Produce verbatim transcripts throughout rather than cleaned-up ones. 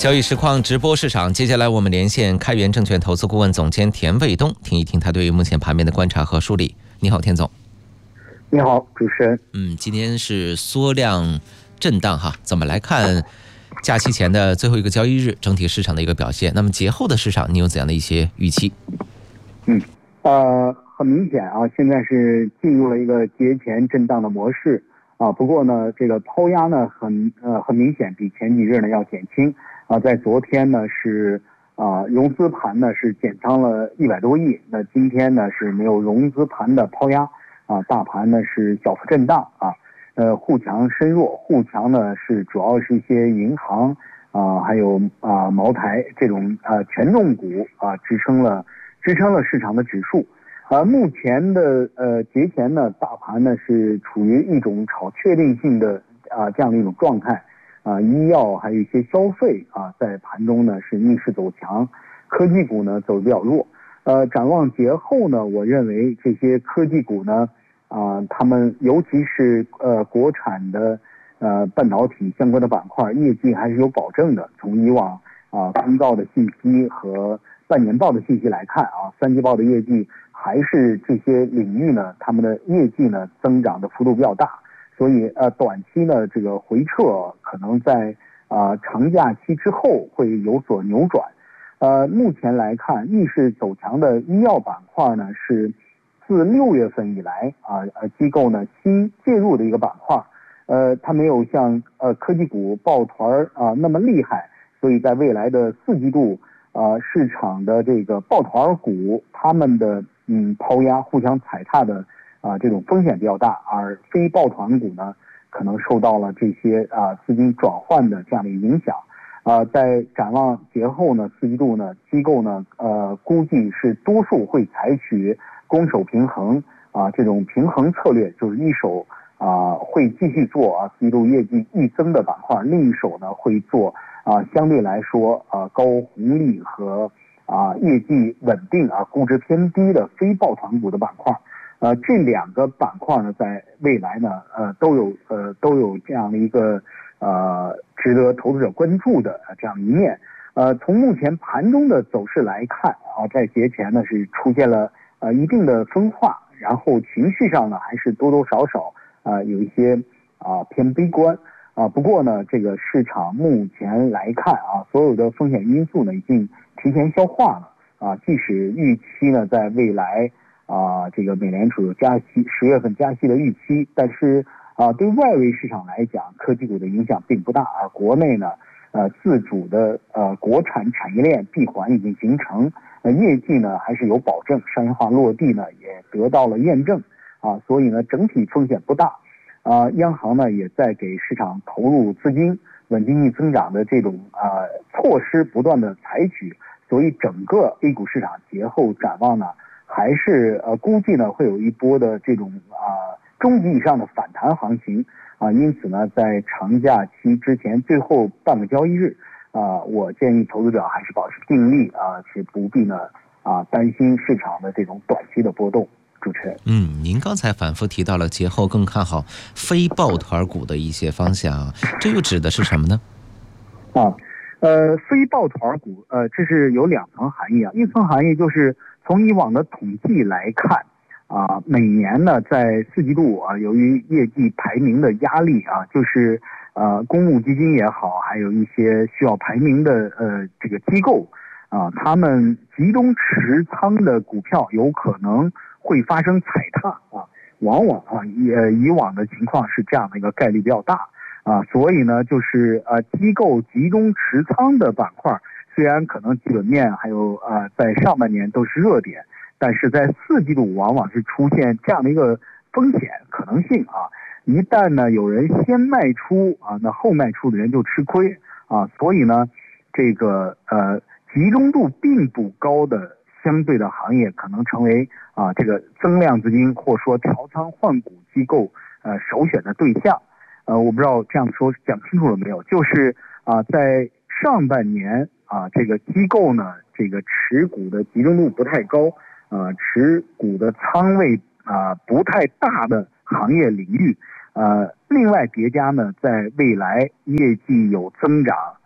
交易实况直播市场，接下来我们连线开源证券投资顾问总监田卫东，听一听他对于目前盘面的观察和梳理。你好，田总。 你好，主持人。 嗯，今天是缩量震荡哈，怎么来看假期前的最后一个交易日整体市场的一个表现？那么节后的市场，你有怎样的一些预期？ 嗯，呃，很明显啊，现在是进入了一个节前震荡的模式啊。不过呢，这个抛压呢，很呃很明显比前几日呢要减轻啊。在昨天呢是啊融资盘呢是减仓了一百多亿，那今天呢是没有融资盘的抛压啊，大盘呢是小幅震荡啊。呃，沪强深弱，沪强呢是主要是一些银行啊，还有啊茅台这种啊权重股啊支撑了。支撑了市场的指数，而、呃、目前的呃节前呢，大盘呢是处于一种炒确定性的啊、呃、这样的一种状态啊、呃，医药还有一些消费啊，在盘中呢是逆势走强，科技股呢走得比较弱。呃，展望节后呢，我认为这些科技股呢啊、呃，他们尤其是呃国产的呃半导体相关的板块，业绩还是有保证的。从以往啊公告的信息和半年报的信息来看啊，三季报的业绩还是这些领域呢，他们的业绩呢增长的幅度比较大，所以呃短期呢这个回撤可能在啊、呃、长假期之后会有所扭转。呃，目前来看，逆势走强的医药板块呢是自六月份以来啊呃机构呢新介入的一个板块，呃它没有像呃科技股抱团啊、呃、那么厉害，所以在未来的四季度。呃，市场的这个抱团股，他们的嗯抛压、互相踩踏的啊、呃、这种风险比较大，而非抱团股呢，可能受到了这些啊、呃、资金转换的这样的一个影响。啊、呃，在展望节后呢，四季度呢，机构呢呃估计是多数会采取攻守平衡啊、呃、这种平衡策略，就是一手啊、呃、会继续做啊季度业绩预增的板块，另一手呢会做。啊，相对来说，啊，高红利和啊业绩稳定啊，估值偏低的非抱团股的板块，呃，这两个板块呢，在未来呢，呃，都有呃都有这样的一个呃值得投资者关注的这样一面。呃，从目前盘中的走势来看啊，在节前呢是出现了呃一定的分化，然后情绪上呢还是多多少少啊、呃、有一些啊、呃、偏悲观。啊，不过呢，这个市场目前来看啊，所有的风险因素呢已经提前消化了啊。即使预期呢在未来啊，这个美联储有加息，十月份加息的预期，但是啊，对外围市场来讲，科技股的影响并不大啊。国内呢，呃，自主的呃国产产业链闭环已经形成，呃，业绩呢还是有保证，商业化落地呢也得到了验证啊，所以呢，整体风险不大。啊、呃，央行呢也在给市场投入资金，稳经济增长的这种啊、呃、措施不断的采取，所以整个 A 股市场节后展望呢，还是呃估计呢会有一波的这种啊、呃、中级以上的反弹行情啊、呃，因此呢，在长假期之前最后半个交易日啊、呃，我建议投资者还是保持定力啊，是不必呢啊、呃、担心市场的这种短期的波动。主持人， 嗯，您刚才反复提到了节后更看好非抱团股的一些方向，这又指的是什么呢？ 啊，呃，非抱团股，呃，这是有两层含义啊。一层含义就是从以往的统计来看，啊，每年呢在四季度啊，由于业绩排名的压力啊，就是呃公募基金也好，还有一些需要排名的呃这个机构啊，他们集中持仓的股票有可能会发生踩踏啊，往往啊，也以往的情况是这样的一个概率比较大啊，所以呢，就是呃，机构集中持仓的板块，虽然可能基本面还有呃，在上半年都是热点，但是在四季度往往是出现这样的一个风险可能性啊，一旦呢有人先卖出啊，那后卖出的人就吃亏啊，所以呢，这个呃，集中度并不高的。相对的行业可能成为啊这个增量资金或说调仓换股机构呃首选的对象，呃我不知道这样说讲清楚了没有？就是啊在上半年啊这个机构呢这个持股的集中度不太高，呃持股的仓位啊不太大的行业领域，呃另外叠加呢在未来业绩有增长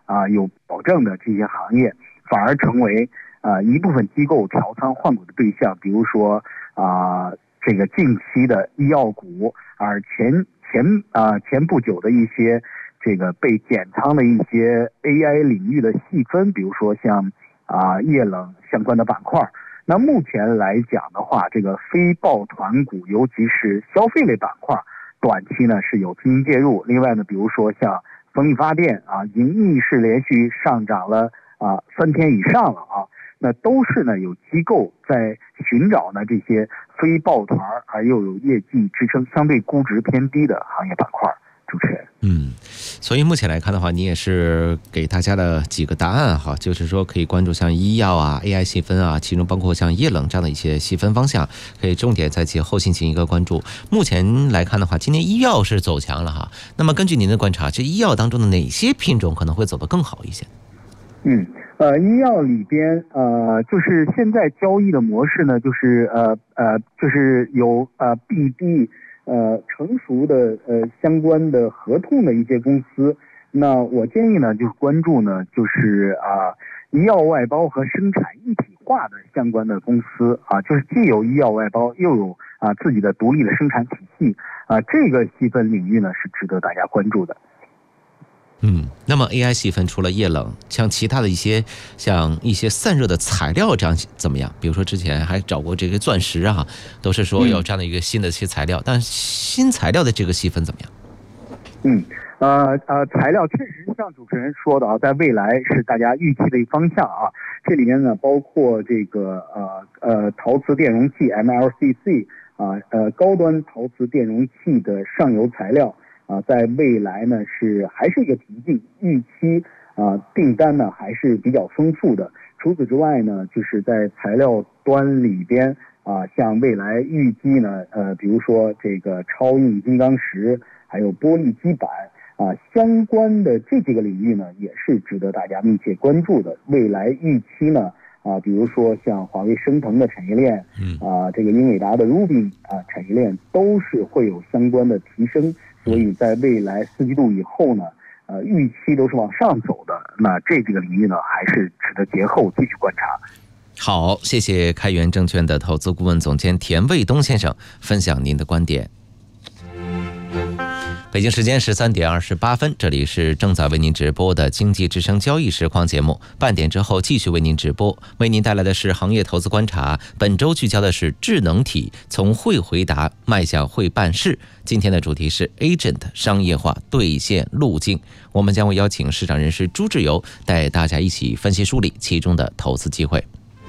啊有保证的这些行业，反而成为啊一部分机构调仓换股的对象。比如说啊这个近期的医药股，而前前啊前不久的一些这个被减仓的一些 A I 领域的细分，比如说像啊液冷相关的板块。那目前来讲的话，这个非抱团股，尤其是消费类板块，短期呢是有资金介入。另外呢，比如说像风力发电啊，已经逆势连续上涨了啊三天以上了啊，那都是呢有机构在寻找呢这些非抱团而又有业绩支撑、相对估值偏低的行业板块。主持人， 嗯，所以目前来看的话，你也是给大家的几个答案哈，就是说可以关注像医药啊、A I 细分啊，其中包括像液冷这样的一些细分方向，可以重点在节后进行一个关注。目前来看的话，今年医药是走强了哈。那么根据您的观察，这医药当中的哪些品种可能会走得更好一些？ 嗯，呃，医药里边，呃，就是现在交易的模式呢，就是呃呃，就是有呃 B D。呃，成熟的呃相关的合同的一些公司，那我建议呢，就是关注呢，就是啊、呃、医药外包和生产一体化的相关的公司啊，就是既有医药外包，又有啊自己的独立的生产体系啊，这个细分领域呢是值得大家关注的。 嗯，那么 A I 细分除了液冷，像其他的一些像一些散热的材料这样怎么样？比如说之前还找过这个钻石啊，都是说有这样的一个新的一些材料，嗯、但新材料的这个细分怎么样？ 嗯，呃呃，材料确实像主持人说的啊，在未来是大家预期的一个方向啊。这里面呢，包括这个呃呃陶瓷电容器 M L C C 啊，呃高端陶瓷电容器的上游材料。啊，在未来呢是还是一个瓶颈，预期啊订单呢还是比较丰富的。除此之外呢，就是在材料端里边啊，像未来预计呢，呃，比如说这个超硬金刚石，还有玻璃基板啊，相关的这几个领域呢，也是值得大家密切关注的。未来预期呢，啊，比如说像华为升腾的产业链，啊，这个英伟达的 Ruby 啊产业链都是会有相关的提升。所以在未来四季度以后呢，呃，预期都是往上走的。那这几个领域呢，还是值得节后继续观察。 好，谢谢开源证券的投资顾问总监田卫东先生分享您的观点。北京时间十三点二十八分，这里是正在为您直播的经济之声交易实况节目。半点之后继续为您直播，为您带来的是行业投资观察。本周聚焦的是智能体从会回答迈向会办事。今天的主题是 Agent 商业化兑现路径。我们将会邀请市场人士朱志友带大家一起分析梳理其中的投资机会。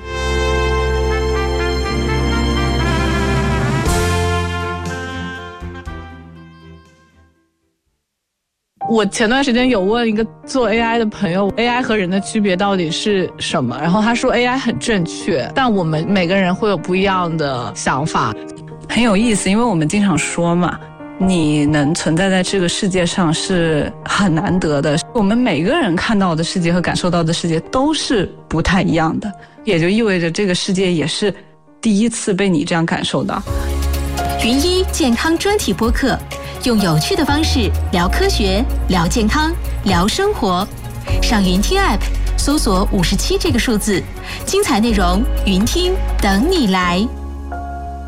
我前段时间有问一个做 A I 的朋友 A I 和人的区别到底是什么，然后他说 A I 很正确，但我们每个人会有不一样的想法。 很有意思，因为我们经常说嘛，你能存在在这个世界上是很难得的，我们每个人看到的世界和感受到的世界都是不太一样的，也就意味着这个世界也是第一次被你这样感受到。 云一健康专题播客，用有趣的方式聊科学、聊健康、聊生活。上云听 App 搜索五十七这个数字，精彩内容云听等你来。